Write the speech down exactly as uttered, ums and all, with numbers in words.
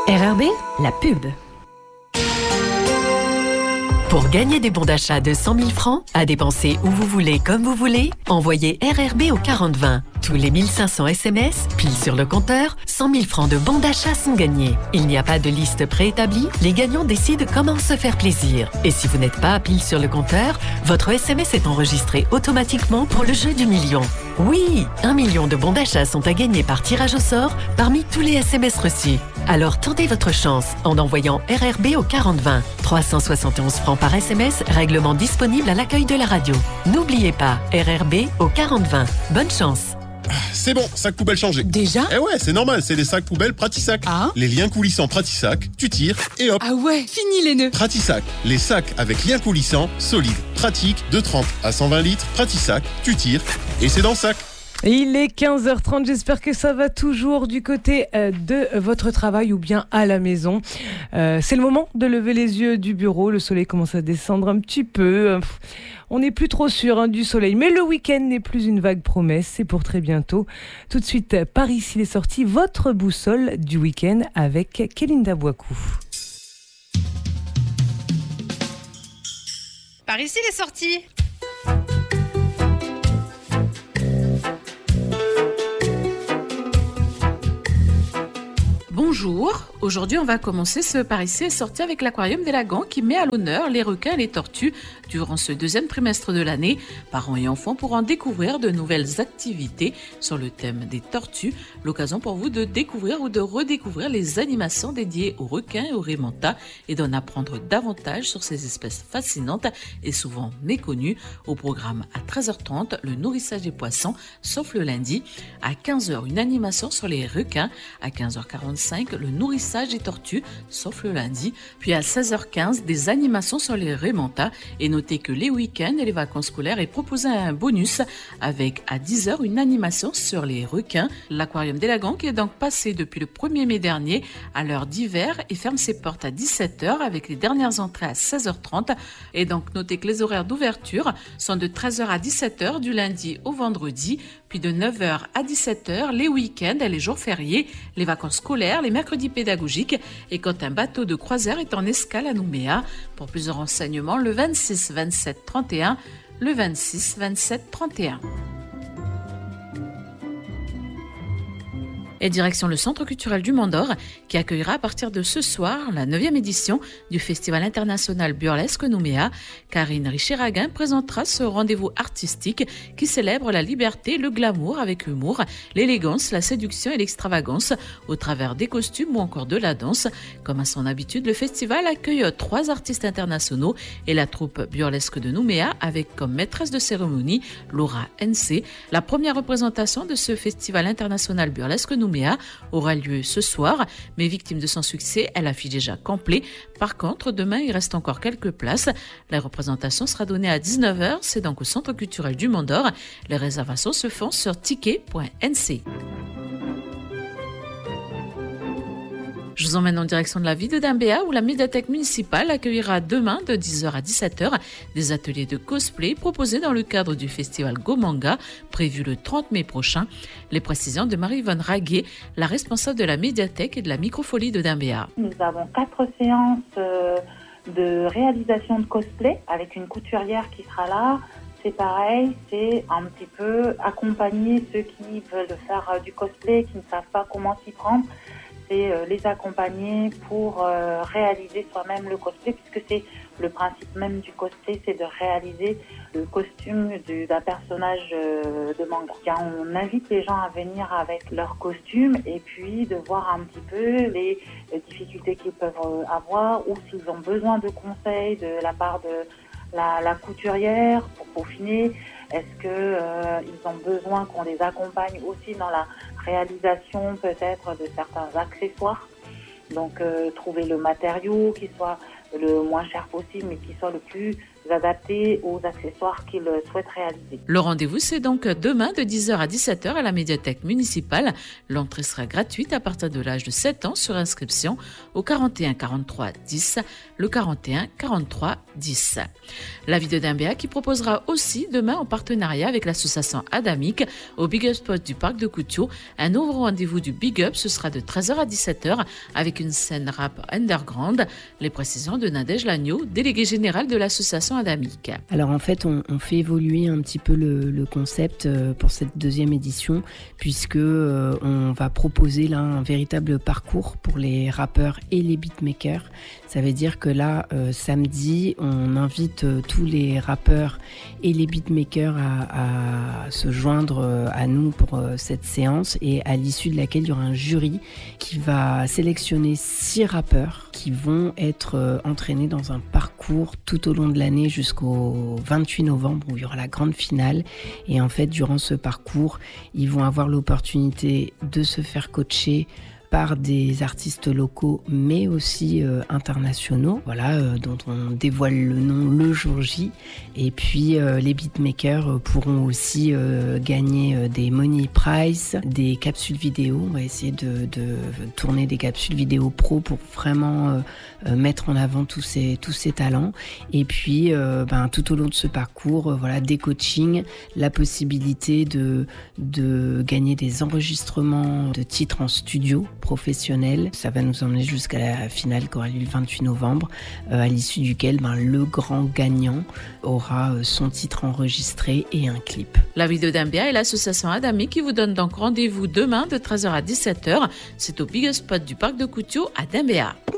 R R B, la pub. Pour gagner des bons d'achat de cent mille francs, à dépenser où vous voulez, comme vous voulez, envoyez R R B au quarante vingt. Tous les mille cinq cents S M S, pile sur le compteur, cent mille francs de bons d'achat sont gagnés. Il n'y a pas de liste préétablie, les gagnants décident comment se faire plaisir. Et si vous n'êtes pas pile sur le compteur, votre S M S est enregistré automatiquement pour le jeu du million. Oui, un million de bons d'achat sont à gagner par tirage au sort parmi tous les S M S reçus. Alors tentez votre chance en envoyant R R B au quarante vingt. trois cent soixante et onze francs par S M S, règlement disponible à l'accueil de la radio. N'oubliez pas, R R B au quarante vingt. Bonne chance. C'est bon, sac poubelle changé. Déjà ? Eh ouais, c'est normal, c'est des sacs poubelles Pratisac. Ah. Les liens coulissants Pratisac, tu tires et hop. Ah ouais, fini les nœuds. Pratisac, les sacs avec liens coulissants, solides, pratiques, de trente à cent vingt litres. Pratisac, tu tires et c'est dans le sac. Il est quinze heures trente, j'espère que ça va toujours du côté de votre travail ou bien à la maison. Euh, c'est le moment de lever les yeux du bureau, le soleil commence à descendre un petit peu. On n'est plus trop sûr hein, du soleil, mais le week-end n'est plus une vague promesse, c'est pour très bientôt. Tout de suite, par ici il est sorti votre boussole du week-end avec Kélinda Bouakou. Par ici il est sorti. Bonjour, aujourd'hui on va commencer ce Par ici est sorti avec l'Aquarium des Lagans qui met à l'honneur les requins et les tortues durant ce deuxième trimestre de l'année. Parents et enfants pourront découvrir de nouvelles activités sur le thème des tortues, l'occasion pour vous de découvrir ou de redécouvrir les animations dédiées aux requins et aux raies mantas et d'en apprendre davantage sur ces espèces fascinantes et souvent méconnues. Au programme à treize heures trente, le nourrissage des poissons, sauf le lundi. À quinze heures, une animation sur les requins. À quinze heures quarante-cinq, le nourrissage des tortues, sauf le lundi. Puis à seize heures quinze, des animations sur les raies mantas. Et notez que les week-ends et les vacances scolaires est proposé un bonus avec à dix heures une animation sur les requins. L'Aquarium des Lagans qui est donc passé depuis le premier mai dernier à l'heure d'hiver et ferme ses portes à dix-sept heures avec les dernières entrées à seize heures trente. Et donc notez que les horaires d'ouverture sont de treize heures à dix-sept heures du lundi au vendredi, puis de neuf heures à dix-sept heures les week-ends et les jours fériés, les vacances scolaires, les mercredis pédagogiques et quand un bateau de croisière est en escale à Nouméa. Pour plus de renseignements, le vingt-six, vingt-sept, trente et un, le vingt-six, vingt-sept, trente et un. Et direction le Centre culturel du Mont d'Or qui accueillera à partir de ce soir la neuvième édition du Festival international burlesque Nouméa. Karine Richer-Raguin présentera ce rendez-vous artistique qui célèbre la liberté, le glamour avec humour, l'élégance, la séduction et l'extravagance au travers des costumes ou encore de la danse. Comme à son habitude, le festival accueille trois artistes internationaux et la troupe burlesque de Nouméa avec comme maîtresse de cérémonie Laura N C. La première représentation de ce Festival international burlesque Nouméa aura lieu ce soir, mais victime de son succès, elle affiche déjà complet. Par contre, demain, il reste encore quelques places. La représentation sera donnée à dix-neuf heures, c'est donc au Centre culturel du Mont d'Or. Les réservations se font sur ticket point n c. Je vous emmène en direction de la ville de Dambéa où la médiathèque municipale accueillera demain de dix heures à dix-sept heures des ateliers de cosplay proposés dans le cadre du festival Gomanga prévu le trente mai prochain. Les précisions de Marie-Yvonne Raguet, la responsable de la médiathèque et de la microfolie de Dambéa. Nous avons quatre séances de réalisation de cosplay avec une couturière qui sera là. C'est pareil, c'est un petit peu accompagner ceux qui veulent faire du cosplay, qui ne savent pas comment s'y prendre. C'est les accompagner pour euh, réaliser soi-même le cosplay, puisque c'est le principe même du cosplay, c'est de réaliser le costume du, d'un personnage euh, de manga. On invite les gens à venir avec leur costume et puis de voir un petit peu les, les difficultés qu'ils peuvent avoir ou s'ils ont besoin de conseils de la part de la, la couturière pour peaufiner. Est-ce que euh, ils ont besoin qu'on les accompagne aussi dans la réalisation peut-être de certains accessoires. Donc euh, trouver le matériau qui soit le moins cher possible mais qui soit le plus adaptés aux accessoires qu'ils souhaitent réaliser. Le rendez-vous, c'est donc demain de dix heures à dix-sept heures à la médiathèque municipale. L'entrée sera gratuite à partir de l'âge de sept ans sur inscription au quarante et un quarante-trois dix, le quarante et un quarante-trois dix. La ville de Dimbéa qui proposera aussi demain en partenariat avec l'association Adamique au Big Up Spot du parc de Koutiou un nouveau rendez-vous du Big Up. Ce sera de treize heures à dix-sept heures avec une scène rap underground. Les précisions de Nadège Lagneau, déléguée générale de l'association Adamique. Alors en fait, on, on fait évoluer un petit peu le, le concept pour cette deuxième édition puisque euh, on va proposer là un véritable parcours pour les rappeurs et les beatmakers. Ça veut dire que là, euh, samedi, on invite euh, tous les rappeurs et les beatmakers à, à se joindre euh, à nous pour euh, cette séance et à l'issue de laquelle il y aura un jury qui va sélectionner six rappeurs qui vont être euh, entraînés dans un parcours tout au long de l'année jusqu'au vingt-huit novembre où il y aura la grande finale. Et en fait, durant ce parcours, ils vont avoir l'opportunité de se faire coacher par des artistes locaux mais aussi euh, internationaux, voilà, euh, dont on dévoile le nom le jour J. Et puis euh, les beatmakers euh, pourront aussi euh, gagner euh, des money prize, des capsules vidéo. On va essayer de, de tourner des capsules vidéo pro pour vraiment euh, euh, mettre en avant tous ces, tous ces talents. Et puis euh, ben, tout au long de ce parcours, euh, voilà, des coachings, la possibilité de, de gagner des enregistrements de titres en studio professionnel. Ça va nous emmener jusqu'à la finale qui aura lieu le vingt-huit novembre, euh, à l'issue duquel ben, le grand gagnant aura euh, son titre enregistré et un clip. La ville de Dimbéa et l'association Adamique qui vous donne donc rendez-vous demain de treize heures à dix-sept heures. C'est au Big Spot du parc de Koutiou à Dimbéa.